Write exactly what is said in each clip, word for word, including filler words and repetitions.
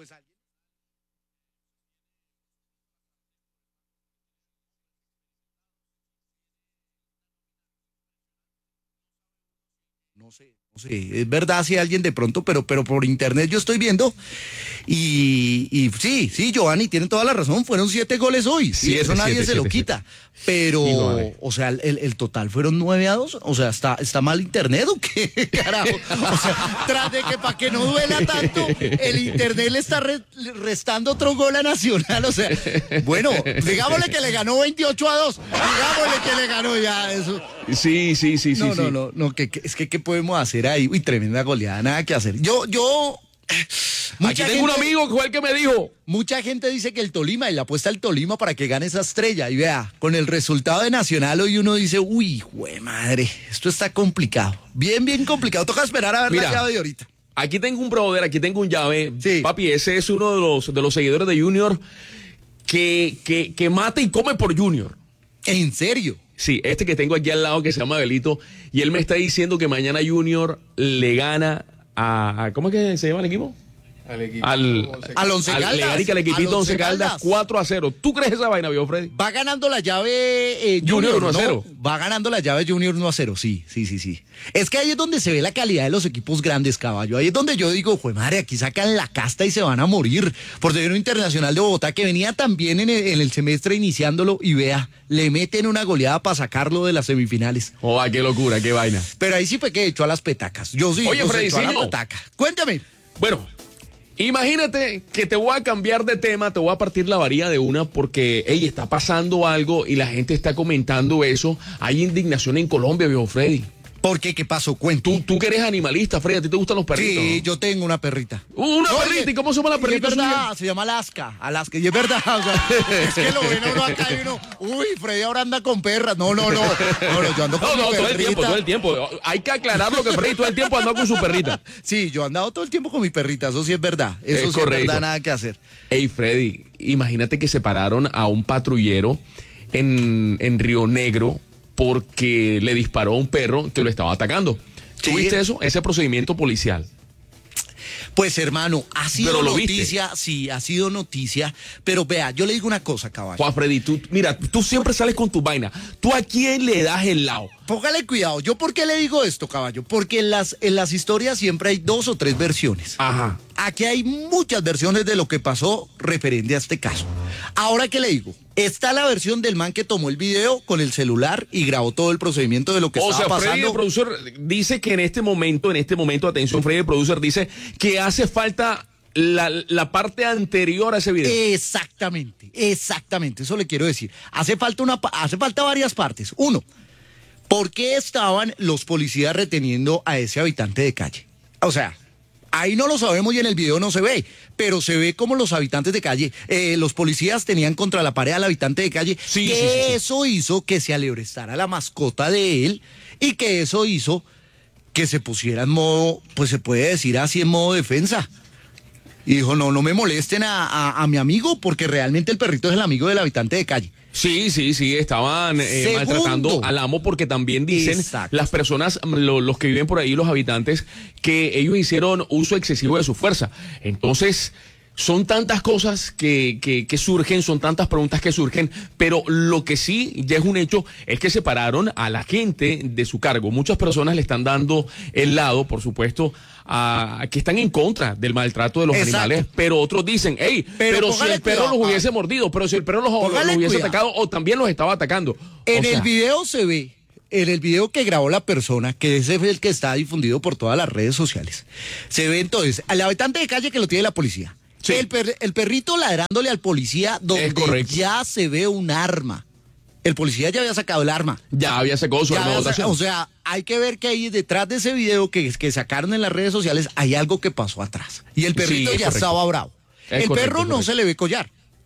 pues alguien... No sé, no sé, es verdad si alguien de pronto, pero, pero por internet yo estoy viendo y, y sí, sí, Giovanni, tienen toda la razón, fueron siete goles hoy, sí, Siete, eso nadie siete, se lo siete, quita, pero, Sí, vale. o sea, el, el total fueron nueve a dos, o sea, ¿está, está mal internet o qué, carajo? O sea, tras de que para que no duela tanto, el internet le está re- restando otro gol a Nacional, o sea, bueno, digámosle que le ganó veintiocho a dos, digámosle que le ganó ya, eso... Sí, sí, sí, No, sí. no, sí. no, no, que, que- es que ¿qué podemos hacer ahí? Uy, tremenda goleada, nada que hacer. Yo, yo, Aquí tengo un amigo que fue el que me dijo. mucha gente dice que el Tolima, y le apuesta al Tolima para que gane esa estrella. Y vea, con el resultado de Nacional hoy uno dice, uy, jue madre, esto está complicado. Bien, bien complicado. Toca esperar a ver Mira. la llave de ahorita. Aquí tengo un brother, aquí tengo un llave. Sí. Papi, ese es uno de los, de los seguidores de Junior que, que, que mata y come por Junior. ¿En serio? Sí, este que tengo aquí al lado que se llama Belito, y él me está diciendo que mañana Junior le gana a... a- ¿Cómo es que se llama el equipo? Al equipo. Al, Once Al Once al- Caldas. le gana y que al equipito Al Once Once Caldas Caldas. cuatro a cero. ¿Tú crees esa vaina, viejo Freddy? Va ganando la llave eh, Junior Junior, uno a ¿no? cero. Va ganando la llave Junior uno a cero, sí, sí, sí, sí. Es que ahí es donde se ve la calidad de los equipos grandes, caballo. Ahí es donde yo digo, jue madre, aquí sacan la casta y se van a morir. Por tener un Internacional de Bogotá que venía también en el, en el semestre iniciándolo y vea, le meten una goleada para sacarlo de las semifinales. Oh, qué locura, qué vaina. Pero ahí sí fue que echó a las petacas. Yo sí, Oye, yo se Freddy, echó a la sí, no. petaca. Cuéntame. Bueno, imagínate que te voy a cambiar de tema, te voy a partir la varilla de una porque, hey, está pasando algo y la gente está comentando eso. Hay indignación en Colombia, viejo Freddy. ¿Por qué? ¿Qué pasó? Cuento. Tú, tú que eres animalista, Freddy, ¿a ti te gustan los perritos? Sí, ¿no? yo tengo una perrita. Una No, perrita, y- ¿y cómo se llama la y perrita Es verdad, suya? se llama Alaska, Alaska, y es verdad, o sea, es que lo ven a uno acá y uno, uy, Freddy ahora anda con perras, no, no, no, no, no, yo ando con No, mi no, todo el perrita. tiempo, todo el tiempo. Hay que aclarar lo que Freddy todo el tiempo andó con su perrita. Sí, yo he andado todo el tiempo con mi perrita, eso sí es verdad, eso Es sí es correcto. verdad, nada que hacer. Hey, Freddy, imagínate que separaron a un patrullero en, en Río Negro porque le disparó a un perro que lo estaba atacando. Sí. ¿Tuviste eso? Ese procedimiento policial. Pues hermano, ha sido Pero lo viste. noticia, sí, ha sido noticia, pero vea, yo le digo una cosa, caballo. Juan Freddy, tú, mira, tú siempre sales con tu vaina. ¿Tú a quién le das el lado? Póngale cuidado, ¿yo por qué le digo esto, caballo? Porque en las, en las historias siempre hay dos o tres versiones. Ajá. Aquí hay muchas versiones de lo que pasó referente a este caso. Ahora, ¿qué le digo? Está la versión del man que tomó el video con el celular y grabó todo el procedimiento de lo que O estaba sea, Freddy, pasando. el producer, dice que en este momento, en este momento, atención, Freddy, el producer, dice que hace falta la, la parte anterior a ese video. Exactamente, exactamente, eso le quiero decir. Hace falta, una, pa- hace falta varias partes. Uno, ¿por qué estaban los policías reteniendo a ese habitante de calle? O sea, ahí no lo sabemos y en el video no se ve, pero se ve como los habitantes de calle, eh, los policías tenían contra la pared al habitante de calle, Sí, que sí, sí, sí. eso hizo que se alebrestara la mascota de él y que eso hizo que se pusiera en modo, pues se puede decir así, en modo defensa. Y dijo, no, no me molesten a, a- a mi amigo porque realmente el perrito es el amigo del habitante de calle. Sí, sí, sí, estaban eh, Segundo. maltratando al amo porque también dicen Exacto. las personas, lo- los que viven por ahí, los habitantes, que ellos hicieron uso excesivo de su fuerza. Entonces, son tantas cosas que, que, que surgen, son tantas preguntas que surgen, pero lo que sí ya es un hecho es que separaron a la gente de su cargo. Muchas personas le están dando el lado, por supuesto, a, a que están en contra del maltrato de los Exacto. animales, pero otros dicen, hey, Pero pero, si póngale el perro cuidado. los hubiese mordido, pero si el perro los, los Póngale hubiese cuidado. atacado o también los estaba atacando. En O sea, el video se ve, en el video que grabó la persona, que ese es el que está difundido por todas las redes sociales, se ve entonces al habitante de calle que lo tiene la policía. Sí. El, per- el perrito ladrándole al policía donde correcto. ya se ve un arma. El policía ya había sacado el arma. ya había sacado su Ya arma de había votación. saca- o sea, hay que ver que ahí detrás de ese video que, que sacaron en las redes sociales hay algo que pasó atrás. Y el perrito Sí, es ya correcto. estaba bravo. Es el correcto, perro es no correcto. se le ve collar.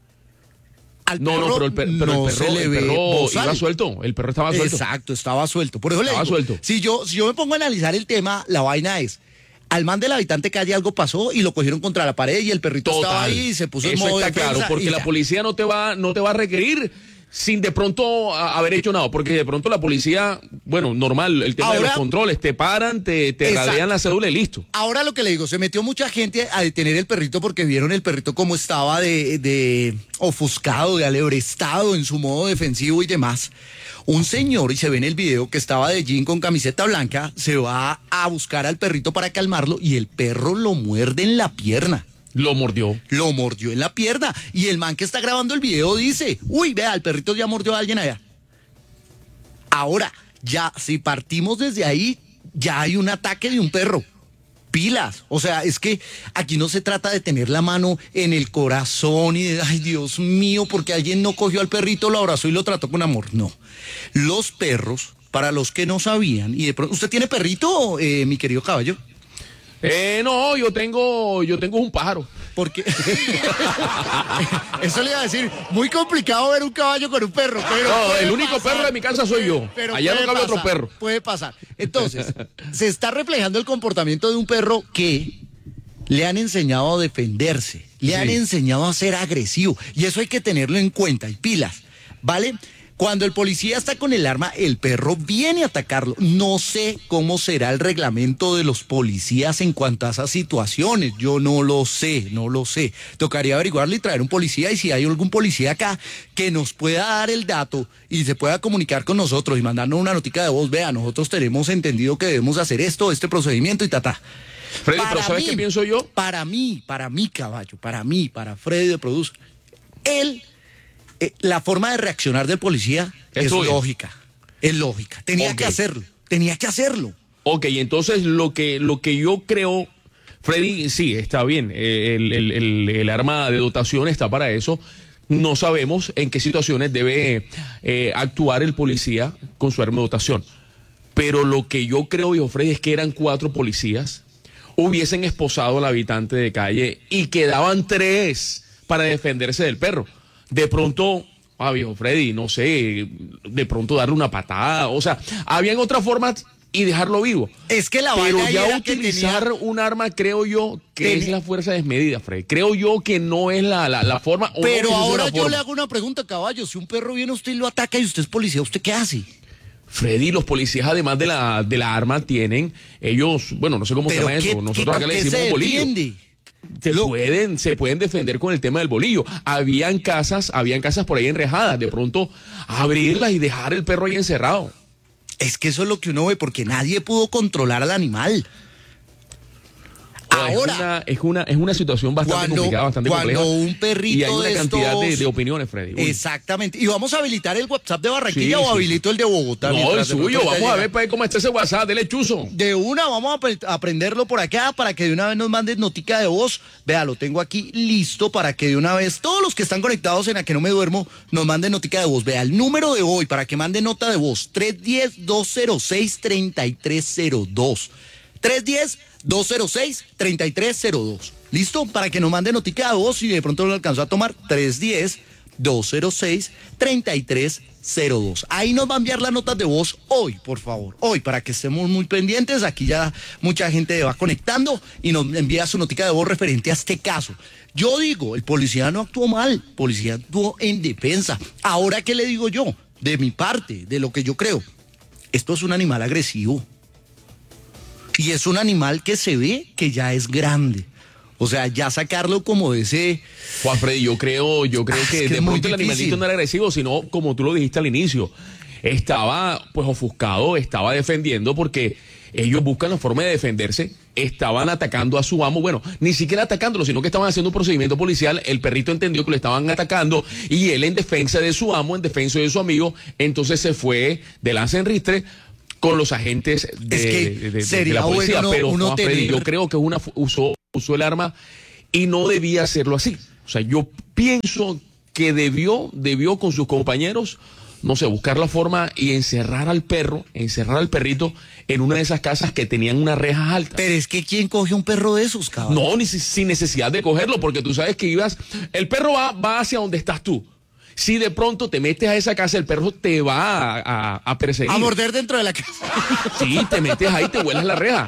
Al no, no, perro pero el, per- pero no el perro, se le el ve perro bozal. iba suelto. El perro estaba suelto. Exacto, estaba suelto. Por eso le Estaba digo, suelto. Si yo, si yo me pongo a analizar el tema, la vaina es, al man del habitante calle algo pasó y lo cogieron contra la pared y el perrito estaba Total. ahí y se puso en Eso modo está defensa claro, porque y la ya. policía no te va, no te va a requerir sin de pronto a, haber hecho nada, porque de pronto la policía, bueno, normal, el tema Ahora, de los controles, te paran, te, te radean la cédula y listo. Ahora lo que le digo, se metió mucha gente a detener el perrito porque vieron el perrito como estaba de, de ofuscado, de alebrestado en su modo defensivo y demás. Un señor, y se ve en el video, que estaba de jean con camiseta blanca, se va a buscar al perrito para calmarlo y el perro lo muerde en la pierna. Lo mordió. Lo mordió en la pierna. Y el man que está grabando el video dice, uy, vea, el perrito ya mordió a alguien allá. Ahora, ya, si partimos desde ahí, ya hay un ataque de un perro. Pilas. O sea, es que aquí no se trata de tener la mano en el corazón y de, ay, Dios mío, porque alguien no cogió al perrito, lo abrazó y lo trató con amor. No. Los perros, para los que no sabían, y de pronto, ¿usted tiene perrito, eh, mi querido caballo? Eh, no, yo tengo, yo tengo un pájaro. Porque eso le iba a decir, muy complicado ver un caballo con un perro, pero no, el único pasar. perro de mi casa soy yo. Pero allá no cabe otro perro. Puede pasar. Entonces, se está reflejando el comportamiento de un perro que le han enseñado a defenderse, le sí. han enseñado a ser agresivo, y eso hay que tenerlo en cuenta, y pilas, ¿vale? Cuando el policía está con el arma, el perro viene a atacarlo. No sé cómo será el reglamento de los policías en cuanto a esas situaciones. Yo no lo sé, no lo sé. Tocaría averiguarle y traer un policía, y si hay algún policía acá que nos pueda dar el dato y se pueda comunicar con nosotros y mandarnos una notica de voz, vea, nosotros tenemos entendido que debemos hacer esto, este procedimiento y ta, ta. Freddy, para pero ¿sabes mí, qué pienso yo? Para mí, para mí, caballo, para mí, para Freddy de Produce, él... Eh, la forma de reaccionar del policía es, es lógica, es lógica. Tenía okay. que hacerlo, tenía que hacerlo. Ok, entonces lo que, lo que yo creo, Freddy, sí, está bien, el, el, el, el arma de dotación está para eso. No sabemos en qué situaciones debe eh, actuar el policía con su arma de dotación. Pero lo que yo creo, hijo Freddy, es que eran cuatro policías, hubiesen esposado al habitante de calle y quedaban tres para defenderse del perro. De pronto, ah, viejo Freddy, no sé, de pronto darle una patada, o sea, habían otras formas y dejarlo vivo. Es que la Pero vaina ya era utilizar que tenía... un arma, creo yo, que Ten... es la fuerza desmedida, Freddy. Creo yo que no es la, la, la forma. O Pero no ahora yo forma. le hago una pregunta, caballo. Si un perro viene, usted lo ataca y usted es policía, ¿usted qué hace? Freddy, los policías, además de la, de la arma, tienen, ellos, bueno, no sé cómo se llama eso, nosotros acá le decimos bolillo. Se pueden, se pueden defender con el tema del bolillo. Habían casas, habían casas por ahí enrejadas. De pronto abrirlas y dejar el perro ahí encerrado. Es que eso es lo que uno ve, porque nadie pudo controlar al animal. Ahora, es una, es una, es una situación bastante cuando, complicada, bastante cuando compleja. Un perrito y hay una de cantidad estos... de, de opiniones, Freddy. Uy. Exactamente. Y vamos a habilitar el WhatsApp de Barranquilla, sí, o sí. habilito el de Bogotá. No, el suyo. Vamos a ver para ver cómo está ese WhatsApp. Dele chuzo. De una, vamos a aprenderlo por acá para que de una vez nos mandes notica de voz. Vea, lo tengo aquí listo para que de una vez todos los que están conectados en A Que No Me Duermo nos manden notica de voz. Vea, el número de hoy para que manden nota de voz: tres uno cero, dos cero seis, tres tres cero dos. tres uno cero, dos cero seis, tres tres cero dos. ¿Listo? Para que nos mande notica de voz y de pronto no lo alcanzó a tomar. tres uno cero, dos cero seis, tres tres cero dos. Ahí nos va a enviar las notas de voz hoy, por favor. Hoy, para que estemos muy pendientes. Aquí ya mucha gente va conectando y nos envía su notica de voz referente a este caso. Yo digo, el policía no actuó mal. El policía actuó en defensa. Ahora, ¿qué le digo yo? De mi parte, de lo que yo creo. Esto es un animal agresivo. Y es un animal que se ve que ya es grande. O sea, ya sacarlo como de ese... Juan Freddy, yo creo, yo creo ah, que, es que de pronto el animalito no era agresivo, sino como tú lo dijiste al inicio, estaba pues ofuscado, estaba defendiendo porque ellos buscan la forma de defenderse, estaban atacando a su amo, bueno, ni siquiera atacándolo, sino que estaban haciendo un procedimiento policial, el perrito entendió que lo estaban atacando y él en defensa de su amo, en defensa de su amigo, entonces se fue de lanza en ristre con los agentes de, es que de, de, sería de la policía, bueno pero uno Juan Freddy, tener... yo creo que una usó, usó el arma y no debía hacerlo así. O sea, yo pienso que debió, debió con sus compañeros, no sé, buscar la forma y encerrar al perro, encerrar al perrito en una de esas casas que tenían unas rejas altas. Pero es que ¿quién coge un perro de esos, cabrón? No, ni sin necesidad de cogerlo, porque tú sabes que ibas, el perro va, va hacia donde estás tú. Si de pronto te metes a esa casa, el perro te va a, a, a perseguir. A morder dentro de la casa. Sí, te metes ahí, te vuelas la reja.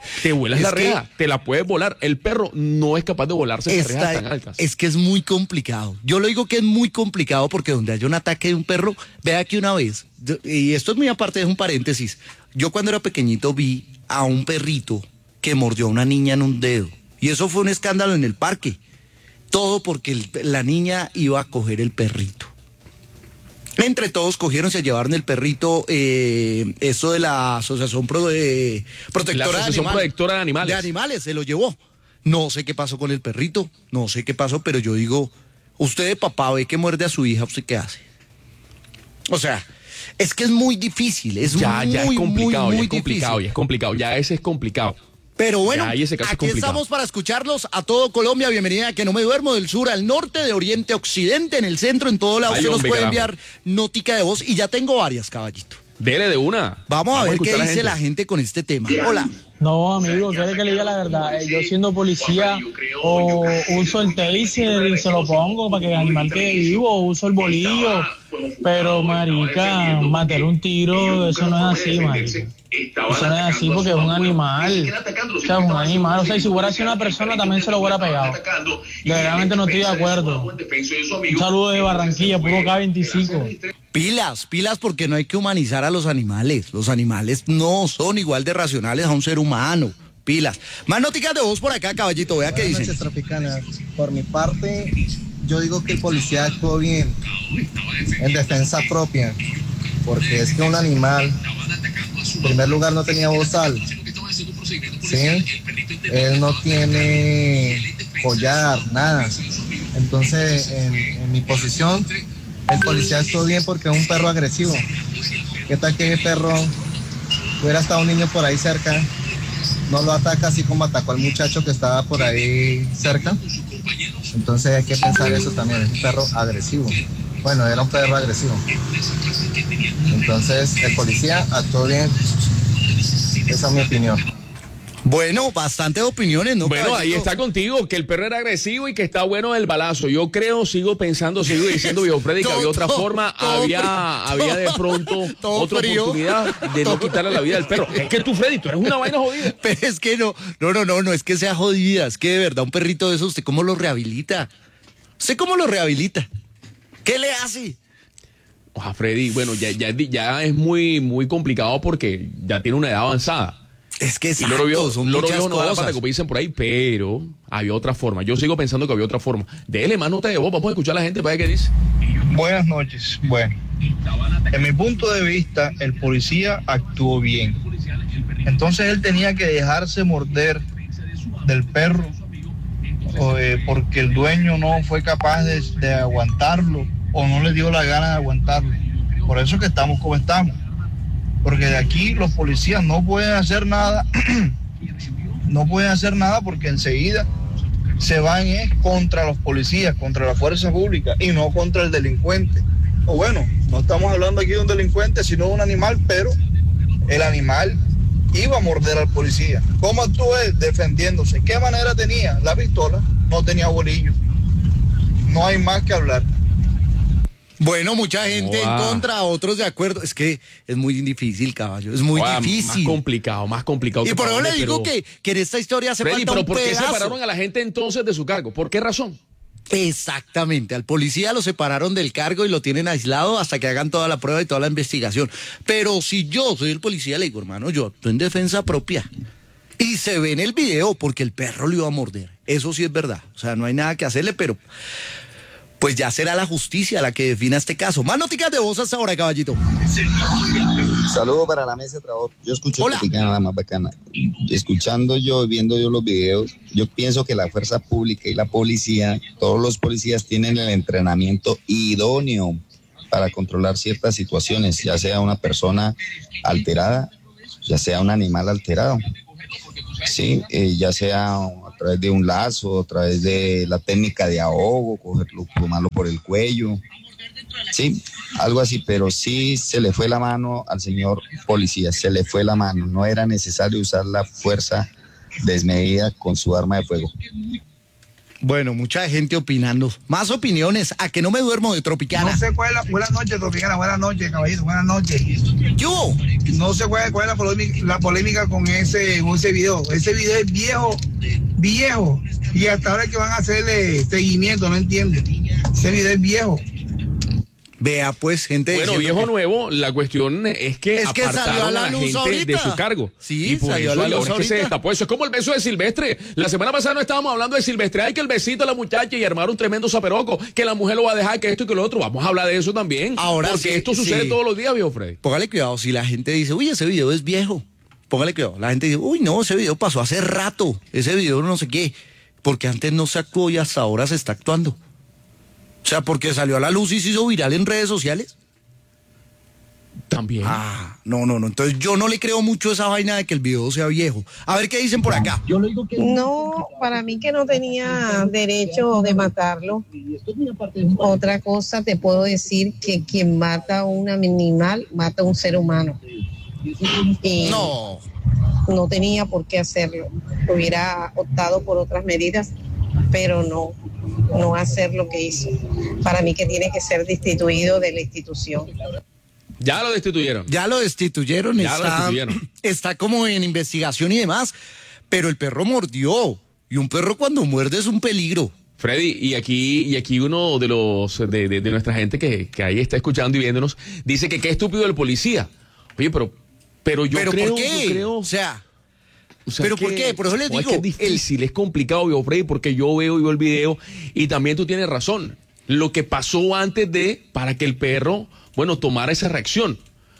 Te vuelas Es la que- reja, te la puedes volar. El perro no es capaz de volarse esas rejas Está- tan altas. es que es muy complicado. Yo lo digo que es muy complicado porque donde haya un ataque de un perro, vea que una vez, yo- y esto es muy aparte, es un paréntesis, yo cuando era pequeñito vi a un perrito que mordió a una niña en un dedo. Y eso fue un escándalo en el parque. Todo porque el- la niña iba a coger el perrito. Entre todos cogieron, se llevaron el perrito, eh, eso de la Asociación Pro de Protectora La Asociación de Animales. Protectora de Animales. De animales, se lo llevó. No sé qué pasó con el perrito, no sé qué pasó, pero yo digo, usted de papá ve que muerde a su hija, ¿usted qué hace? O sea, es que es muy difícil, es Ya, muy, ya es complicado, muy, ya muy es complicado, difícil. ya es complicado, ya ese es complicado. Pero bueno, Ya, ahí ese caso es aquí complicado. estamos para escucharlos a todo Colombia. Bienvenida a Que No Me Duermo, del sur al norte, de oriente a occidente, en el centro, en todo lado. Ay, Usted nos hombre, puede carajo. enviar notica de voz y ya tengo varias, caballito. Dele de una. Vamos, a ver qué escuchar dice la gente con este tema. Hola. No, amigo, quiere que le diga la verdad. Eh, Yo siendo policía o uso el taser y se lo pongo para que el animal quede vivo, o uso el bolillo. Pero, marica, matar un tiro, eso no es así, marica. Eso no es así porque es un animal. O sea, es un animal. O sea, y si hubiera sido una persona también se lo hubiera pegado. Verdaderamente no estoy de acuerdo. Un saludo de Barranquilla, puro K veinticinco. Pilas, pilas, porque no hay que humanizar a los animales. Los animales no son igual de racionales a un ser humano. Pilas. Más noticas de voz por acá, caballito. Vea qué Buenas dice. noches, Tropicana. Por mi parte, yo digo que el policía actuó bien en defensa propia, porque es que un animal, en primer lugar, no tenía bozal, ¿sí? Él no tiene collar, nada. Entonces, en, en mi posición, el policía actuó bien porque es un perro agresivo. ¿Qué tal que el perro hubiera estado un niño por ahí cerca? No lo ataca así como atacó al muchacho que estaba por ahí cerca. Entonces hay que pensar eso también, es un perro agresivo. Bueno, era un perro agresivo. Entonces el policía actuó bien. Esa es mi opinión. Bueno, bastantes opiniones, ¿no? Bueno, ahí caballito? está contigo, que el perro era agresivo y que está bueno el balazo. Yo creo, sigo pensando, sigo diciendo, viejo Freddy, que Todo, había otra todo, forma, todo había, frío, había de pronto todo otra frío. oportunidad de no quitarle la vida al perro. Es que tú, Freddy, tú eres una vaina jodida. Pero es que no, no, no, no, no es que sea jodida, es que de verdad un perrito de esos, ¿usted cómo lo rehabilita? ¿Usted cómo lo rehabilita? ¿Qué le hace? Ah, Freddy, bueno, ya, ya, ya es muy, muy complicado porque ya tiene una edad avanzada. Es que Y exacto, Loro Viejo, son Loro muchas Viejo no da la cosas. pata, como dicen por ahí, pero había otra forma. Yo sigo pensando que había otra forma. Dele más nota de voz, vamos a escuchar a la gente para ver qué dice. Buenas noches. Bueno, en mi punto de vista, el policía actuó bien. Entonces él tenía que dejarse morder del perro o, eh, porque el dueño no fue capaz de, de aguantarlo o no le dio la gana de aguantarlo. Por eso que estamos como estamos. Porque de aquí los policías no pueden hacer nada, no pueden hacer nada porque enseguida se van es contra los policías, contra la fuerza pública y no contra el delincuente. O bueno, no estamos hablando aquí de un delincuente, sino de un animal, pero el animal iba a morder al policía. ¿Cómo actuó él? Defendiéndose. ¿Qué manera tenía? La pistola, no tenía bolillo. No hay más que hablar. Bueno, mucha gente Wow. en contra, otros de acuerdo. Es que es muy difícil, caballo, es muy Joder, difícil. Más complicado, más complicado. Y que por eso para le hombre, digo pero- que, que en esta historia hace Freddy, falta pero un ¿por qué pedazo. separaron a la gente entonces de su cargo? ¿Por qué razón? Exactamente, al policía lo separaron del cargo y lo tienen aislado hasta que hagan toda la prueba y toda la investigación. Pero si yo soy el policía, le digo, hermano, yo actúo en defensa propia. Y se ve en el video porque el perro lo iba a morder. Eso sí es verdad. O sea, no hay nada que hacerle, pero pues ya será la justicia la que defina este caso. Más noticias de voz hasta ahora, caballito. Saludos para la mesa de trabajo. Yo escucho Hola. Tropicana, la más bacana. Escuchando yo, viendo yo los videos, yo pienso que la fuerza pública y la policía, todos los policías tienen el entrenamiento idóneo para controlar ciertas situaciones, ya sea una persona alterada, ya sea un animal alterado. Sí, eh, ya sea a través de un lazo, a través de la técnica de ahogo, cogerlo, tomarlo por el cuello. Sí, algo así, pero sí se le fue la mano al señor policía, se le fue la mano, no era necesario usar la fuerza desmedida con su arma de fuego. Bueno, mucha gente opinando. Más opiniones. A que no me duermo de Tropicana. No sé cuál es la... Buenas noches, Tropicana. Buenas noches, caballito. Buenas noches. Yo. No sé cuál, cuál es la polémica, la polémica con ese, con ese video. Ese video es viejo, viejo. Y hasta ahora que van a hacerle seguimiento, no entiendo. Ese video es viejo. Vea, pues, gente. Bueno, viejo que... nuevo, la cuestión es que es que apartaron salió a la, a la luz gente ahorita. de su cargo. Sí, y por salió eso, a la luz ahora es que se ahorita. destapó. Eso es como el beso de Silvestre. La semana pasada no estábamos hablando de Silvestre. Hay que el besito a la muchacha y armar un tremendo zaperoco, que la mujer lo va a dejar, que esto y que lo otro. Vamos a hablar de eso también. Ahora porque sí, esto sucede sí. todos los días, viejo Freddy. Póngale cuidado, si la gente dice, uy, ese video es viejo. Póngale cuidado. La gente dice, uy, no, ese video pasó hace rato. Ese video no sé qué. Porque antes no se actuó y hasta ahora se está actuando. O sea, porque salió a la luz y se hizo viral en redes sociales. También. Ah, no, no, no. Entonces yo no le creo mucho esa vaina de que el video sea viejo. A ver qué dicen por acá. No, para mí que no tenía derecho de matarlo. Otra cosa te puedo decir que quien mata a un animal mata a un ser humano. Y No. no tenía por qué hacerlo. Hubiera optado por otras medidas, pero no, no hacer lo que hizo. Para mí que tiene que ser destituido de la institución. Ya lo destituyeron. Ya lo destituyeron, Ya lo está, destituyeron. está como en investigación y demás, pero el perro mordió, y un perro cuando muerde es un peligro. Freddy, y aquí, y aquí uno de los de, de, de nuestra gente que, que ahí está escuchando y viéndonos, dice que qué estúpido el policía. Oye, pero, pero yo ¿Pero creo, por qué? yo creo, O sea, o sea, ¿pero que- por qué? Por eso les no, digo, es que es difícil, es complicado, viejo Freddy, porque yo veo y veo el video, y también tú tienes razón. Lo que pasó antes de, para que el perro, bueno, tomara esa reacción.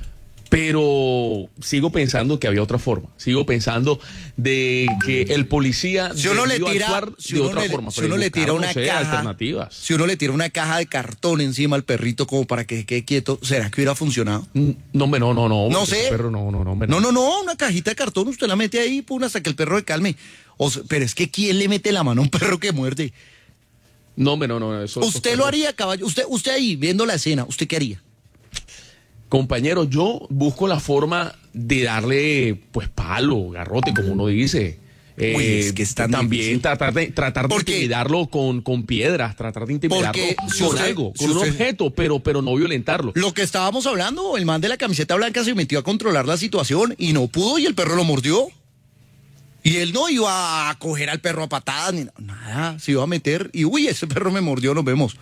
Pero sigo pensando que había otra forma. Sigo pensando de que el policía si uno le debió tira, actuar si de uno otra le, forma. si Freddy, uno le tira buscar, una no sé, caja, alternativas. si uno le tira una caja de cartón encima al perrito como para que se quede quieto, ¿será que hubiera funcionado? No, hombre, no, no, no. No ese sé. Perro, no, no, no, hombre, No, no, no, una cajita de cartón, usted la mete ahí, pum, hasta que el perro se calme. O sea, pero es que ¿quién le mete la mano a un perro que muerde? No, hombre, no, no. Eso, ¿Usted eso- lo haría, caballo? Usted, usted ahí, viendo la escena, ¿usted qué haría? Compañero, yo busco la forma de darle, pues, palo, garrote, como uno dice. Eh, Uy, es que es tan también difícil. tratar de, tratar de Porque- intimidarlo con, con piedras, tratar de intimidarlo Porque si con usted- algo, si con un usted- objeto, pero, pero no violentarlo. Lo que estábamos hablando, el man de la camiseta blanca se metió a controlar la situación y no pudo y el perro lo mordió. Y él no iba a coger al perro a patadas ni nada, se iba a meter y uy, ese perro me mordió, nos vemos.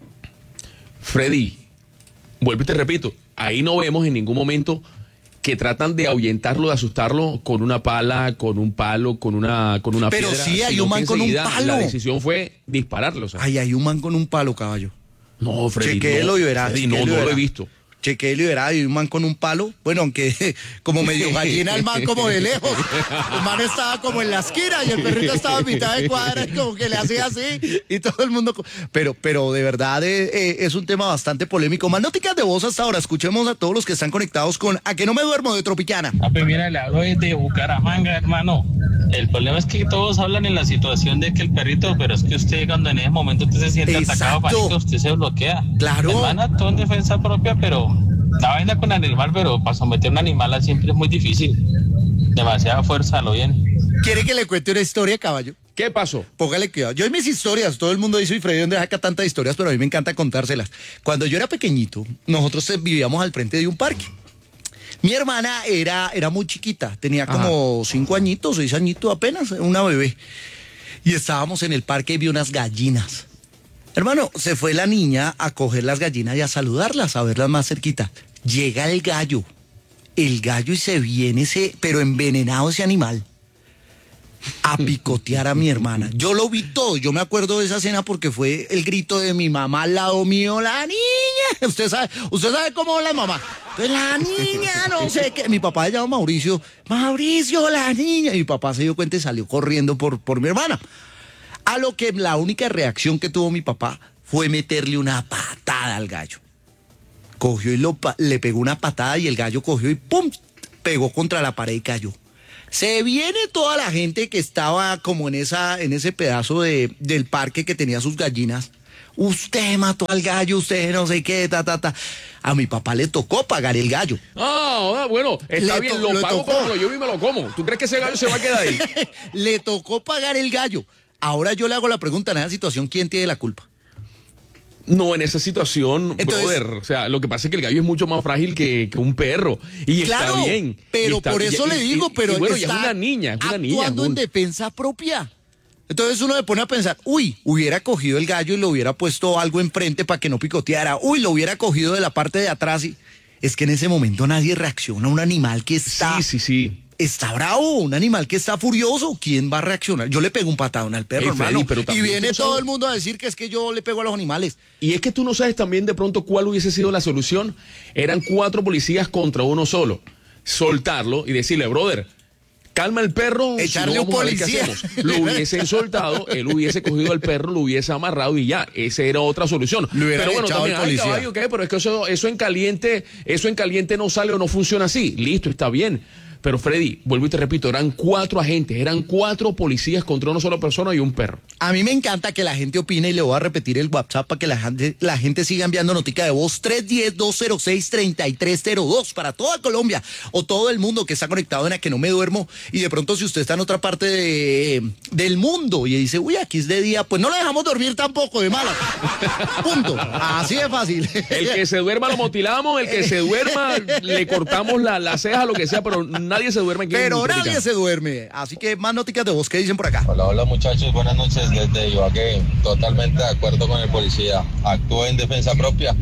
Freddy, vuelvo y te repito, ahí no vemos en ningún momento que tratan de ahuyentarlo, de asustarlo con una pala, con un palo, con una, con una Pero piedra. sí hay sino un que man con un enseguida palo. La decisión fue dispararlo. O sea. Ay, hay un man con un palo, caballo. No, Freddy, Chequéelo no, y verá. Freddy, no, chequéelo y no lo verá. he visto. Chequéelo y verá, hay un man con un palo. Bueno, aunque como medio gallina el man como de lejos. El man estaba como en la esquina y el perrito estaba a mitad de cuadra y como que le hacía así y todo el mundo... co- Pero, pero de verdad eh, eh, es un tema bastante polémico. Más noticias de voz hasta ahora. Escuchemos a todos los que están conectados con A que no me duermo de Tropicana. Ah, pues mira, le hablo desde Bucaramanga, hermano. El problema es que todos hablan en la situación de que el perrito, pero es que usted cuando en ese momento usted se siente Exacto. atacado, marica, usted se bloquea. Claro. El man actuó en defensa propia, pero la vaina con el animal, pero para someter a un animal así siempre es muy difícil. Demasiada fuerza, lo bien. ¿Quiere que le cuente una historia, caballo? ¿Qué pasó? Póngale cuidado. Yo en mis historias, todo el mundo dice, y Freddy, ¿dónde saca tantas historias? Pero a mí me encanta contárselas. Cuando yo era pequeñito, nosotros eh, vivíamos al frente de un parque. Mi hermana era, era muy chiquita, tenía como cinco añitos, seis añitos apenas, una bebé. Y estábamos en el parque y vi unas gallinas. Hermano, se fue la niña a coger las gallinas y a saludarlas, a verlas más cerquita. Llega el gallo, el gallo y se viene ese, pero envenenado ese animal, a picotear a mi hermana. Yo lo vi todo, yo me acuerdo de esa escena porque fue el grito de mi mamá al lado mío, la niña. Usted sabe, usted sabe cómo es la mamá. Entonces, la niña, no sé qué. Mi papá se llama Mauricio. Mauricio, la niña. Y mi papá se dio cuenta y salió corriendo por, por mi hermana. A lo que la única reacción que tuvo mi papá fue meterle una patada al gallo. Cogió y lo, pa- le pegó una patada y el gallo cogió y ¡pum! Pegó contra la pared y cayó. Se viene toda la gente que estaba como en, esa, en ese pedazo de, del parque que tenía sus gallinas. Usted mató al gallo, usted no sé qué, ta, ta, ta. A mi papá le tocó pagar el gallo. Ah, ah, bueno, está Le bien, to- lo le pago tocó. como lo llevo y me lo como. ¿Tú crees que ese gallo se va a quedar ahí? Le tocó pagar el gallo. Ahora yo le hago la pregunta, en esa situación, ¿quién tiene la culpa? No, en esa situación, Entonces, brother, o sea, lo que pasa es que el gallo es mucho más frágil que, que un perro. Y claro, está bien. pero está, por eso y, le y, digo, y, pero y bueno, ya está es una niña, es una niña. actuando un... en defensa propia. Entonces uno le pone a pensar, uy, hubiera cogido el gallo y le hubiera puesto algo enfrente para que no picoteara. Uy, lo hubiera cogido de la parte de atrás. Y... Es que en ese momento nadie reacciona a un animal que está... Sí, sí, sí. Está bravo, un animal que está furioso. ¿Quién va a reaccionar? Yo le pego un patadón al perro, Hey, Freddy, hermano. pero Y también viene tú todo sabes- el mundo a decir que es que yo le pego a los animales. Y es que tú no sabes también de pronto cuál hubiese sido la solución. Eran cuatro policías contra uno solo. Soltarlo y decirle, brother, calma el perro. Echarle si no, un vamos a ver qué policía. hacemos. Lo hubiesen soltado, él hubiese cogido al perro, lo hubiese amarrado y ya. Esa era otra solución. Le hubieran Pero bueno, echado también, al ay, policía. caballo, ¿qué? Pero es que eso, eso en caliente, eso en caliente no sale o no funciona así. Listo, está bien. Pero Freddy, vuelvo y te repito, eran cuatro agentes, eran cuatro policías contra una sola persona y un perro. A mí me encanta que la gente opine y le voy a repetir el WhatsApp para que la gente, la gente siga enviando notica de voz tres uno cero, dos cero seis, tres tres cero dos para toda Colombia o todo el mundo que está conectado en A Que No Me Duermo. Y de pronto si usted está en otra parte de, del mundo y dice, uy, aquí es de día, pues no le dejamos dormir tampoco de malas. Punto. Así de fácil. El que se duerma lo motilamos, el que se duerma le cortamos la, la ceja, lo que sea, pero nadie se duerme aquí. Pero en nadie Dominicana. se duerme. Así que más noticas de voz que dicen por acá. Hola, hola muchachos, buenas noches desde Ibagué. Totalmente de acuerdo con el policía. Actúa en defensa propia.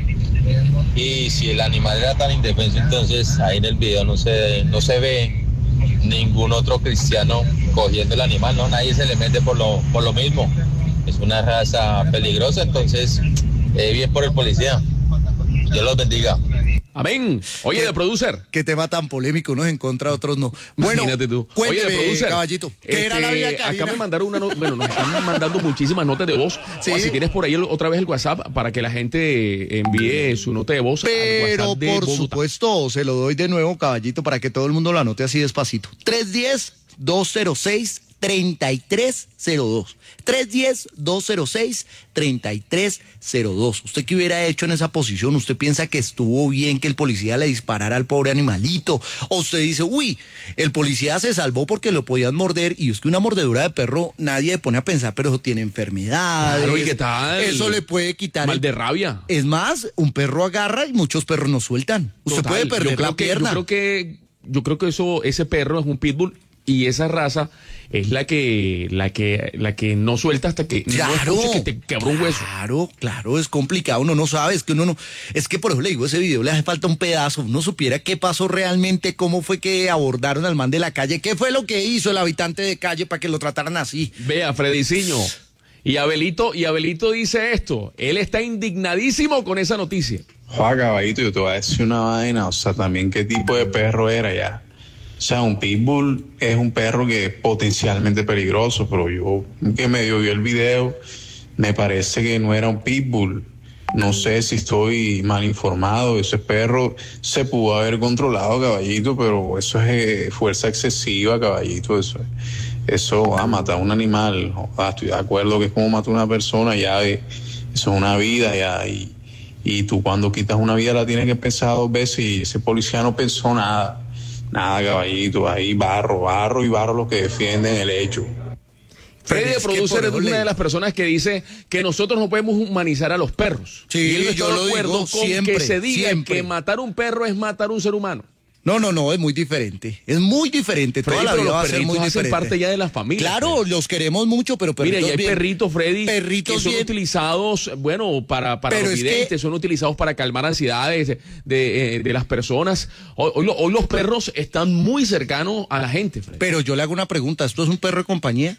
Y si el animal era tan indefenso, entonces ahí en el video no se, no se ve ningún otro cristiano cogiendo el animal, no, nadie se le mete por lo, por lo mismo. Es una raza peligrosa, entonces eh, bien por el policía. Dios los bendiga. Amén. Oye, de producer. Qué tema tan polémico, unos en contra, otros no. Bueno, Imagínate tú. cuénteme, Oye, de producer, caballito. ¿Qué este, era la vida acá Karina? me mandaron una no- bueno, nos están mandando muchísimas notas de voz. Sí. O si tienes por ahí el- otra vez el WhatsApp para que la gente envíe su nota de voz al Pero WhatsApp de por Bogotá. supuesto, se lo doy de nuevo, caballito, para que todo el mundo lo anote así despacito. tres uno cero, dos cero seis, tres tres cero dos. tres uno cero, dos cero seis, tres tres cero dos. ¿Usted qué hubiera hecho en esa posición? ¿Usted piensa que estuvo bien que el policía le disparara al pobre animalito? ¿O usted dice, uy, el policía se salvó porque lo podían morder? Y es que una mordedura de perro nadie le pone a pensar, pero eso tiene enfermedades. Claro, ¿y qué tal? Eso le puede quitar Mal el- de rabia. Es más, un perro agarra y muchos perros no sueltan. Usted Total, puede yo perder creo la que- pierna. Yo creo que, yo creo que eso, ese perro es un pitbull y esa raza es la que, la que, la que no suelta hasta que Claro, no escuche que te quebra un hueso. Claro, claro, es complicado, uno no sabe, es que uno no, es que por eso le digo, ese video le hace falta un pedazo, uno supiera qué pasó realmente, cómo fue que abordaron al man de la calle, qué fue lo que hizo el habitante de calle para que lo trataran así. Vea, Frediciño. Y Abelito, y Abelito dice esto, él está indignadísimo con esa noticia. Joder, caballito, yo te voy a decir una vaina, o sea, también qué tipo de perro era ya. O sea, un pitbull es un perro que es potencialmente peligroso, pero yo que medio vi el video, me parece que no era un pitbull. No sé si estoy mal informado, ese perro se pudo haber controlado, caballito, pero eso es eh, fuerza excesiva, caballito, eso es. Eso, a matar a un animal, joder, estoy de acuerdo que es como matar a una persona, ya eh, eso es una vida, ya, y, y tú cuando quitas una vida la tienes que pensar dos veces y ese policía no pensó nada. Nada, caballito, ahí barro, barro y barro los que defienden el hecho. Freddy, Pero de es que producer, por es eso una le- de las personas que dice que nosotros no podemos humanizar a los perros. Sí, y él no está yo de lo acuerdo digo con siempre, que se diga siempre. que matar un perro es matar un ser humano. No, no, no, es muy diferente, es muy diferente, Freddy, toda la pero vida los va a ser perritos muy hacen diferente. parte ya de las familias. Claro, Freddy. los queremos mucho, pero Mira, perritos y hay bien. perritos, Freddy, Perritos que son bien. utilizados, bueno, para, para Pero los es que- videntes, son utilizados para calmar ansiedades de, de, eh, de las personas. Hoy, hoy lo- hoy los perros están muy cercanos a la gente, Freddy. Pero yo le hago una pregunta, ¿esto es un perro de compañía?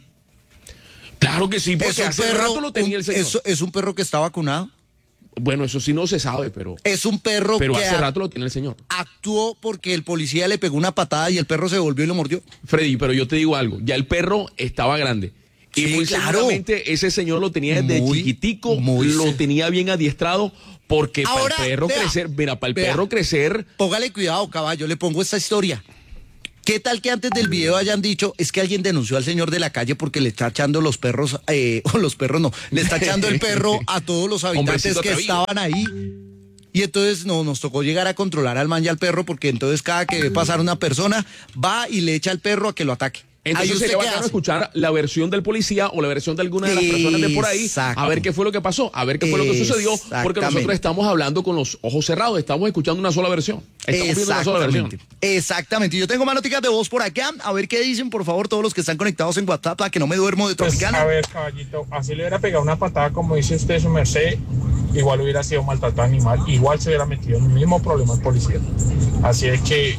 Claro que sí, porque ¿Es un, hace perro, rato lo tenía un- el señor. es- es un perro que está vacunado? Bueno, eso sí no se sabe, pero, Es un perro pero que hace a- rato lo tiene el señor. actuó porque el policía le pegó una patada y el perro se volvió y lo mordió. Freddy, pero yo te digo algo, ya el perro estaba grande. Y Sí, muy claro. seguramente ese señor lo tenía desde Muy, chiquitico, muy lo se- tenía bien adiestrado, porque Ahora, para el perro vea, crecer, mira, para el vea. perro crecer, Póngale cuidado, caballo, le pongo esta historia. ¿Qué tal que antes del video hayan dicho, es que alguien denunció al señor de la calle porque le está echando los perros, eh, o los perros no, le está echando el perro a todos los habitantes Hombrecito que atrevido. estaban ahí? Y entonces no, nos tocó llegar a controlar al man y al perro porque entonces cada que ve pasar una persona va y le echa al perro a que lo ataque. Entonces Ahí usted sería qué bacano hace. escuchar la versión del policía o la versión de alguna de las personas de por ahí, Exacto. a ver qué fue lo que pasó, a ver qué fue lo que sucedió, porque Exactamente. nosotros estamos hablando con los ojos cerrados, estamos escuchando una sola versión. Estamos viendo una sola versión. Exactamente. Exactamente. Yo tengo más noticias de voz por acá. A ver qué dicen, por favor, todos los que están conectados en WhatsApp, para que no me duermo de Pues, Tropicana. a ver, caballito, así le hubiera pegado una patada, como dice usted, su merced, igual hubiera sido maltratado animal, igual se hubiera metido en el mismo problema el policía. Así es que,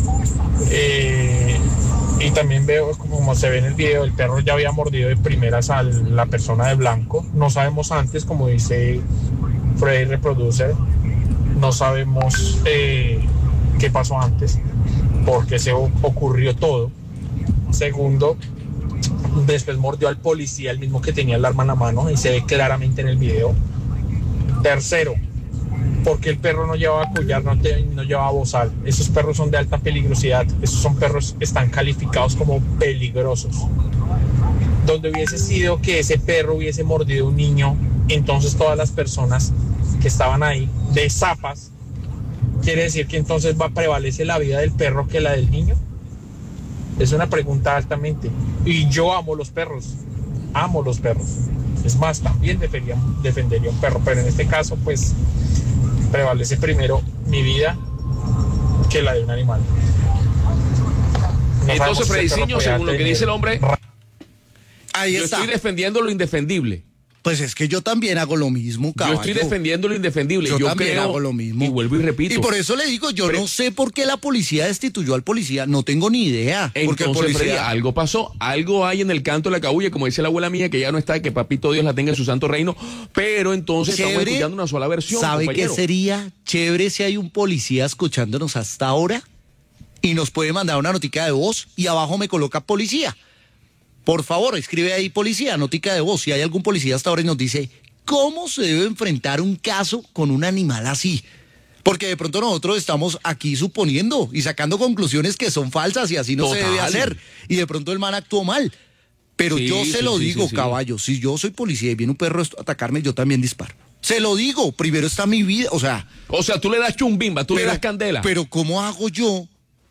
eh, y también veo, como se ve en el video, el perro ya había mordido de primeras a la persona de blanco. No sabemos antes, como dice Freddy Reproducer, no sabemos eh, qué pasó antes, porque se ocurrió todo. Segundo, después mordió al policía, el mismo que tenía el arma en la mano, y se ve claramente en el video. Tercero, porque el perro no llevaba collar, no, te, no llevaba bozal. Esos perros son de alta peligrosidad, esos son perros, están calificados como peligrosos. Donde hubiese sido que ese perro hubiese mordido a un niño, entonces todas las personas que estaban ahí de zapas, quiere decir que entonces va a prevalecer la vida del perro que la del niño. Es una pregunta altamente. Y yo amo los perros, amo los perros. Es más, también defendería, defendería un perro, pero en este caso, pues, prevalece primero mi vida que la de un animal. No Entonces, sabemos si el perro Frediciño, podía según lo que tener- dice el hombre, Ahí yo está. estoy defendiendo lo indefendible. Pues es que yo también hago lo mismo, Yo caballo. estoy defendiendo lo indefendible. Yo Yo, también creo, hago lo mismo. y vuelvo y repito. Y por eso le digo, yo Pero- no sé por qué la policía destituyó al policía, no tengo ni idea. Porque el Entonces, Freddy, policía... algo pasó, algo hay en el canto de la cabulla, como dice la abuela mía, que ya no está, que papito Dios la tenga en su santo reino, pero entonces estamos Chévere. escuchando una sola versión. ¿Sabe compañero. qué sería chévere si hay un policía escuchándonos hasta ahora y nos puede mandar una notica de voz y abajo me coloca policía? Por favor, escribe ahí policía, notica de voz. Si hay algún policía hasta ahora y nos dice cómo se debe enfrentar un caso con un animal así. Porque de pronto nosotros estamos aquí suponiendo y sacando conclusiones que son falsas y así no se debe Total. hacer. Y de pronto el man actuó mal. Pero Sí, yo se sí, lo sí, digo, sí, sí. caballo, si yo soy policía y viene un perro a atacarme, yo también disparo. Se lo digo, primero está mi vida, o sea... O sea, tú le das chumbimba, tú le das candela. Pero ¿cómo hago yo?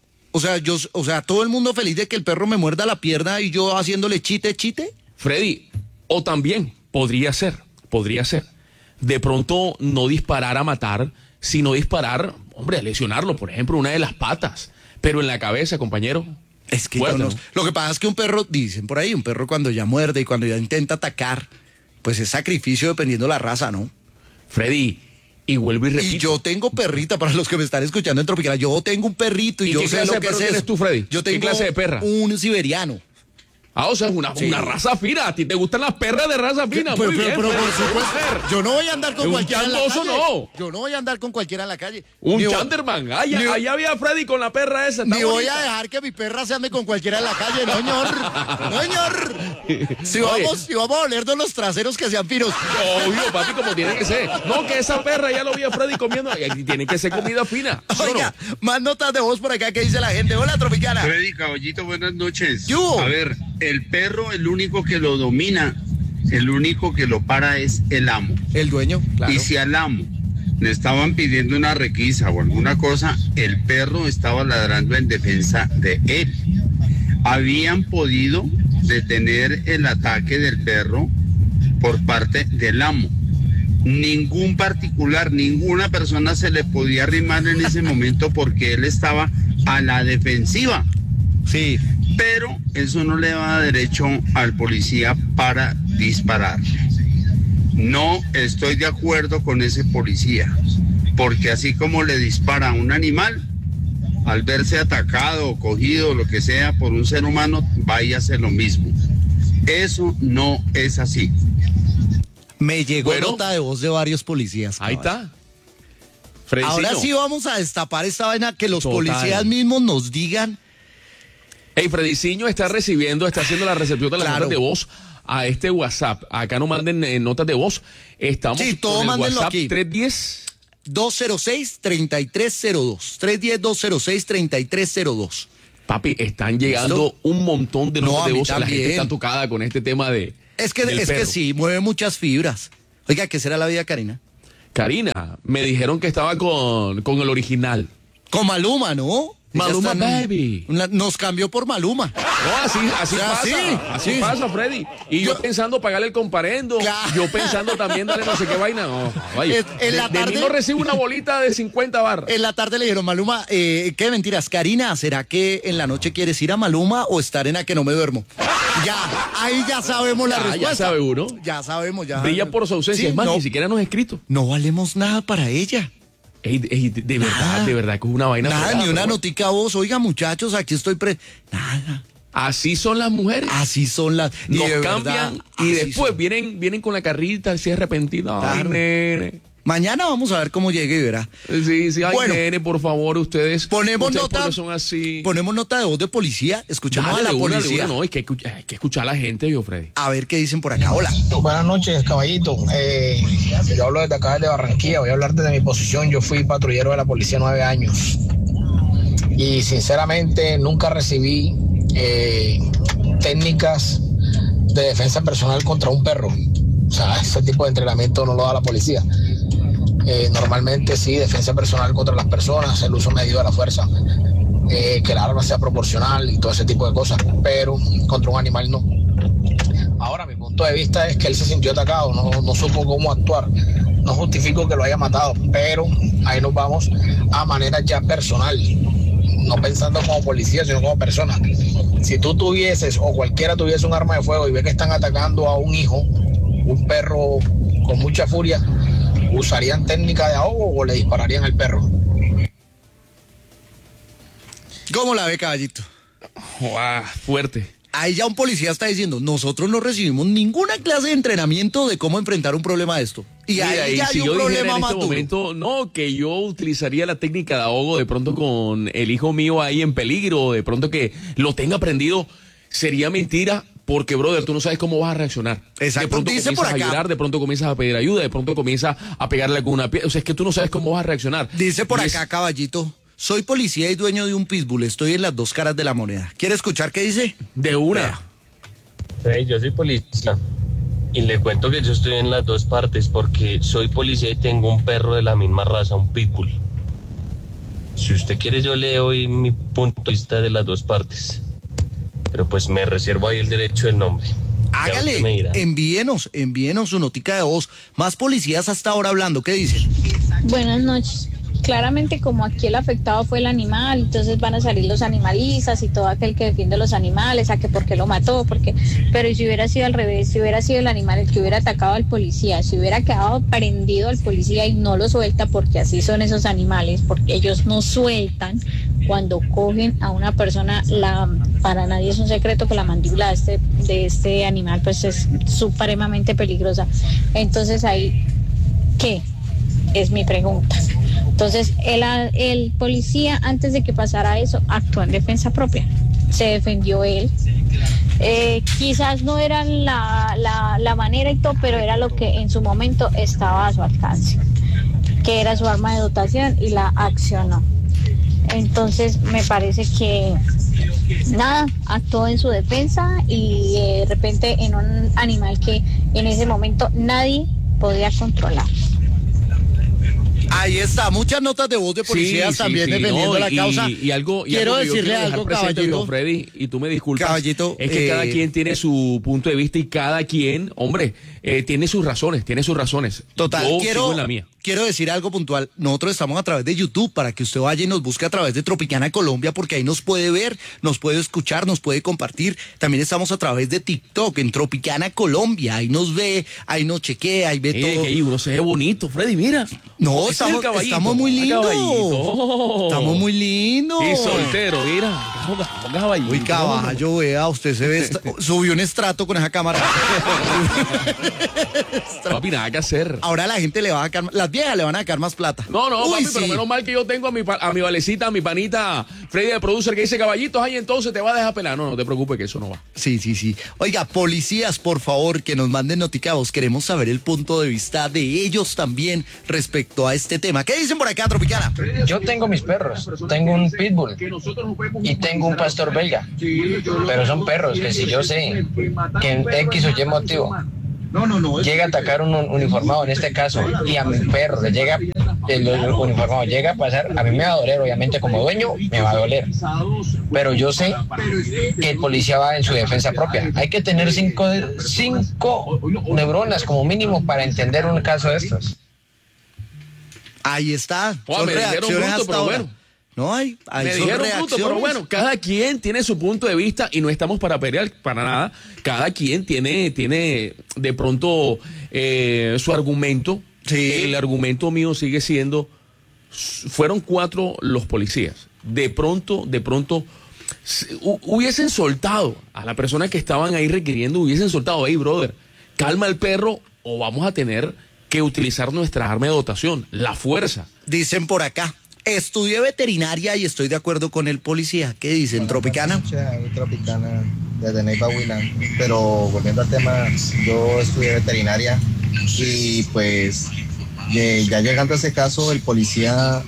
O sea, yo, o sea, todo el mundo feliz de que el perro me muerda la pierna y yo haciéndole chite, chite. Freddy, o también podría ser, podría ser, de pronto no disparar a matar, sino disparar, hombre, a lesionarlo, por ejemplo, una de las patas, pero en la cabeza, compañero. Es que Fuerte, yo no- ¿no? lo que pasa es que un perro, dicen por ahí, un perro cuando ya muerde y cuando ya intenta atacar, pues es sacrificio dependiendo la raza, ¿no? Freddy, y vuelvo y repito. Y yo tengo perrita, para los que me están escuchando en Tropicana, yo tengo un perrito y, ¿Y yo qué sé clase lo de que perro es tienes eso. tú, Freddy? Yo ¿Qué tengo clase de perra? un siberiano. Ah, o sea, es una, Sí. una raza fina. ¿A ti te gustan las perras de raza fina? Pero, Muy pero, bien, pero, Freddy. por supuesto, yo no voy a andar con Un cualquiera en la chandoso calle. no. Yo no voy a andar con cualquiera en la calle. Un Ni voy- Chanderman. Allá, ni- allá había Freddy con la perra esa. está Ni voy bonita. a dejar que mi perra se ande con cualquiera en la calle, no, señor. No, señor. Si Oye. vamos, si vamos a olernos los traseros que sean finos. Obvio, papi, como tiene que ser. No, que esa perra ya lo vi a Freddy comiendo. Y tiene que ser comida fina. ¿sí o no? Oiga, más notas de voz por acá que dice la gente. Hola, Tropicana. Freddy, caballito, buenas noches. ¿Qué hubo? A ver, el perro, el único que lo domina, el único que lo para es el amo. El dueño, claro. Y si al amo le estaban pidiendo una requisa o alguna cosa, el perro estaba ladrando en defensa de él. Habían podido detener el ataque del perro por parte del amo. Ningún particular, ninguna persona se le podía arrimar en ese momento porque él estaba a la defensiva. Sí. Pero eso no le da derecho al policía para disparar. No estoy de acuerdo con ese policía, porque así como le dispara a un animal, al verse atacado o cogido, lo que sea, por un ser humano, vaya a hacer lo mismo. Eso no es así. Me llegó Bueno. nota de voz de varios policías. Ahí caballo. está. Freddycino. Ahora sí vamos a destapar esta vaina, que los Total. policías mismos nos digan. Hey, Frediciño está recibiendo, está haciendo la recepción de las Claro. notas de voz a este WhatsApp. Acá no manden eh, notas de voz. Estamos Sí, todo con el mándenlo WhatsApp aquí. tres uno cero. dos cero seis, treinta y tres cero dos. tres uno cero, dos cero seis, treinta y tres cero dos. Papi, están llegando ¿Listo? un montón de No, notas a de mí voz. La también. gente está tocada con este tema de. Es que, del es que perro. sí, mueve muchas fibras. Oiga, ¿qué será la vida, Karina? Karina, me dijeron que estaba con, con el original. Con Maluma, ¿no? Maluma están- Baby. una- nos cambió por Maluma. No, así, así O sea, pasa, sí, así sí. pasa, Freddy. Y yo, Yo- pensando pagarle el comparendo, Claro. yo pensando también darle no sé qué vaina. No, vaya. Es- en de, la de mí tarde- no recibo una bolita de cincuenta barras. En la tarde le dijeron, Maluma, eh, qué mentiras, Karina, ¿será que en la noche quieres ir a Maluma o estar en A que no me duermo? Ya, ahí ya sabemos la Ya, ya respuesta. sabe uno. Ya sabemos, ya. Brilla por su ausencia, Sí, es más, no, ni siquiera nos ha escrito. no valemos nada para ella. Ey, ey, de, de verdad, Nada. de verdad que es una vaina. Nada, fregada, ni una pero bueno. notica a vos. Oiga, muchachos, aquí estoy pre... Nada. Así son las mujeres. Así son las... y Nos de cambian verdad, y así después son. vienen, vienen con la carrita así arrepentida. Ay, Claro. nene. Mañana vamos a ver cómo llegue y verá. Sí, sí, ay, Bueno. nene, por favor, ustedes. Ponemos ustedes nota- porque son así. Ponemos nota de voz de policía. Escuchamos Dale, a la de una, de policía. una, no, hay que, escuchar, hay que escuchar a la gente, yo, Freddy. A ver qué dicen por acá. Hola. Buenas noches, caballito. Eh, yo hablo desde acá, desde Barranquilla. Voy a hablar desde mi posición. Yo fui patrullero de la policía nueve años. Y sinceramente nunca recibí eh, técnicas de defensa personal contra un perro. O sea, ese tipo de entrenamiento no lo da la policía. Eh, normalmente sí, defensa personal contra las personas, el uso medido de la fuerza, eh, que el arma sea proporcional y todo ese tipo de cosas, pero contra un animal no. Ahora, mi punto de vista es que él se sintió atacado, no, no supo cómo actuar. No justifico que lo haya matado, pero ahí nos vamos a manera ya personal, no pensando como policía, sino como persona. Si tú tuvieses o cualquiera tuviese un arma de fuego y ve que están atacando a un hijo, un perro con mucha furia, ¿usarían técnica de ahogo o le dispararían al perro? ¿Cómo la ve, caballito? Guau, fuerte. Ahí ya un policía está diciendo, nosotros no recibimos ninguna clase de entrenamiento de cómo enfrentar un problema de esto. Y Mira, ahí y ya si hay yo un dijera problema en más este duro. momento, no, que yo utilizaría la técnica de ahogo de pronto con el hijo mío ahí en peligro, de pronto que lo tenga prendido, sería mentira. Porque, brother, tú no sabes cómo vas a reaccionar. Exacto, De pronto dice comienzas por a acá. llorar, de pronto comienzas a pedir ayuda, de pronto comienzas a pegarle con una piedra. O sea, es que tú no sabes cómo vas a reaccionar. Dice por Y es- acá, caballito, soy policía y dueño de un pitbull, estoy en las dos caras de la moneda. ¿Quiere escuchar qué dice? De una. Hey, yo soy policía y le cuento que yo estoy en las dos partes porque soy policía y tengo un perro de la misma raza, un pitbull. Si usted quiere yo le doy mi punto de vista de las dos partes, pero pues me reservo ahí el derecho del nombre. Ya usted me Hágale, dirá. envíenos, envíenos su notica de voz. Más policías hasta ahora hablando, ¿qué dicen? Buenas noches. Claramente como aquí el afectado fue el animal, entonces van a salir los animalistas y todo aquel que defiende los animales, a que por qué lo mató, porque, pero ¿y si hubiera sido al revés? Si hubiera sido el animal el que hubiera atacado al policía, si hubiera quedado prendido al policía y no lo suelta, porque así son esos animales, porque ellos no sueltan cuando cogen a una persona, la, para nadie es un secreto que la mandíbula de este, de este animal pues es supremamente peligrosa. Entonces ahí, ¿qué? Es mi pregunta. Entonces, el, el policía, antes de que pasara eso, actuó en defensa propia. Se defendió él. Eh, quizás no era la, la, la manera y todo, pero era lo que en su momento estaba a su alcance, que era su arma de dotación y la accionó. Entonces, me parece que nada, actuó en su defensa y eh, de repente en un animal que en ese momento nadie podía controlar. Ahí está, muchas notas de voz de policías Sí, sí, también sí, defendiendo no, la y, causa. Y algo, y quiero algo que yo decirle quiero dejar algo, presente, caballito. viejo Freddy, y tú me disculpas. Caballito, es que eh, cada quien tiene su punto de vista y cada quien, hombre, eh, tiene sus razones, tiene sus razones. Total, Yo quiero, sigo en la mía. quiero decir algo puntual. Nosotros estamos a través de YouTube para que usted vaya y nos busque a través de Tropicana Colombia, porque ahí nos puede ver, nos puede escuchar, nos puede compartir. También estamos a través de TikTok en Tropicana Colombia. Ahí nos ve, ahí nos chequea, ahí ve Eh, todo. que ahí uno se ve bonito, Freddy, mira. No, Ese es el estamos, caballito, estamos muy el lindos. caballito. Estamos muy lindos. Y soltero, mira. Ponga, ponga caballito. Uy, caballo, vea, usted se ve, est- subió un estrato con esa cámara. Papi, nada que hacer. Ahora la gente le va a sacar, las viejas le van a sacar más plata. No, no, Uy, papi, sí. pero menos mal que yo tengo a mi, pa- a mi valecita, a mi panita Freddy, el producer, que dice caballitos, ahí entonces te va a dejar pelar. No, no te preocupes que eso no va. Sí, sí, sí. Oiga, policías, por favor, que nos manden noticados. Queremos saber el punto de vista de ellos también respecto a este tema. ¿Qué dicen por acá, Tropicana? Yo tengo mis perros, tengo un pitbull y tengo un pastor belga, pero son perros que si yo sé que en X o Y motivo llega a atacar un uniformado en este caso y a mi perro le llega el uniformado llega a pasar, a mí me va a doler, obviamente como dueño me va a doler, pero yo sé que el policía va en su defensa propia. Hay que tener cinco, cinco neuronas como mínimo para entender un caso de estos. Ahí está. Oh, son me dijeron reacciones bruto, hasta pero ahora. bueno. No hay, hay Me son dijeron reacciones. punto, pero bueno, cada quien tiene su punto de vista y no estamos para pelear para nada. Cada quien tiene, tiene de pronto eh, su argumento. Sí. El argumento mío sigue siendo, fueron cuatro los policías. De pronto, de pronto, hubiesen soltado a la persona que estaban ahí requiriendo, hubiesen soltado, hey brother, calma el perro o vamos a tener que utilizar nuestra arma de dotación, la fuerza. Dicen por acá, estudié veterinaria y estoy de acuerdo con el policía. ¿Qué dicen, bueno, Tropicana? Tropicana, desde Neiva, Huilán. Pero volviendo al tema, yo estudié veterinaria y pues ya llegando a ese caso, el policía,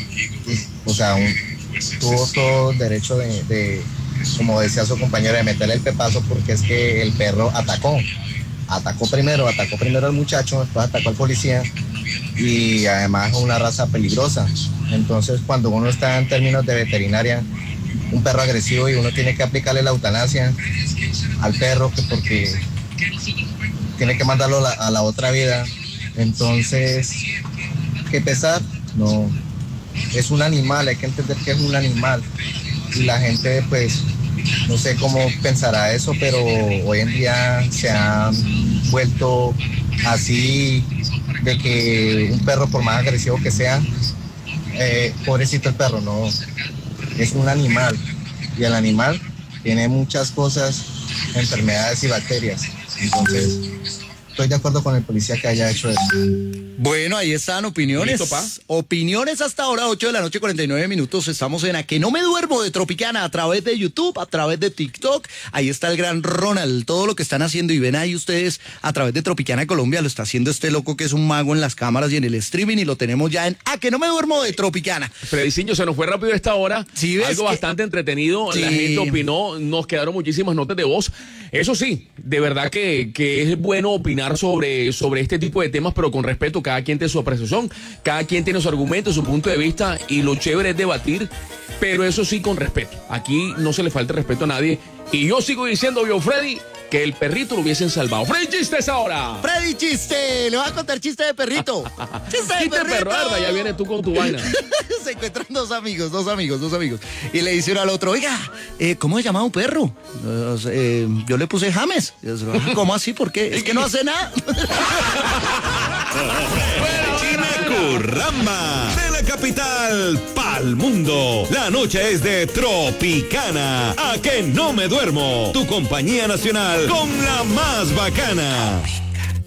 o sea, un, tuvo todo el derecho de, de, como decía su compañero, de meterle el pepazo porque es que el perro atacó. Atacó primero, atacó primero al muchacho, después atacó al policía y además es una raza peligrosa. Entonces, cuando uno está en términos de veterinaria, un perro agresivo y uno tiene que aplicarle la eutanasia al perro que porque tiene que mandarlo a la, a la otra vida. Entonces, ¿qué pesar? No, es un animal, hay que entender que es un animal. Y la gente, pues, no sé cómo pensará eso, pero hoy en día se han vuelto así de que un perro, por más agresivo que sea, eh, pobrecito el perro, no, es un animal y el animal tiene muchas cosas, enfermedades y bacterias. Entonces, estoy de acuerdo con el policía que haya hecho eso. Bueno, ahí están opiniones. ¿Listo, pa? Opiniones hasta ahora, ocho de la noche, cuarenta y nueve minutos. Estamos en A Que No Me Duermo de Tropicana a través de YouTube, a través de TikTok. Ahí está el gran Ronald. Todo lo que están haciendo y ven ahí ustedes a través de Tropicana Colombia. Lo está haciendo este loco que es un mago en las cámaras y en el streaming. Y lo tenemos ya en A Que No Me Duermo de Tropicana. Frediciño, se nos fue rápido esta hora. Sí, ¿ves Algo que... bastante entretenido. Sí. La gente opinó. Nos quedaron muchísimas notas de voz. Eso sí, de verdad que, que es bueno opinar sobre, sobre este tipo de temas, pero con respeto. Cada quien tiene su apreciación. Cada quien tiene su argumento, su punto de vista. Y lo chévere es debatir, pero eso sí con respeto. Aquí no se le falta respeto a nadie. Y yo sigo diciendo, yo, Freddy, que el perrito lo hubiesen salvado. Freddy, chistes ahora. Freddy, chiste. Le voy a contar chiste de perrito. Chiste de Chiste de perrito. perro, Arda, ya viene tú con tu vaina. Se encuentran dos amigos, dos amigos, dos amigos. Y le dice uno al otro, oiga, eh, ¿cómo se llama un perro? Eh, eh, yo le puse James. Y yo, ¿cómo así? ¿Por qué? Es que no hace nada. Curramba, de la capital pa'l mundo. La noche es de Tropicana. A Que No Me Duermo. Tu compañía nacional con la más bacana.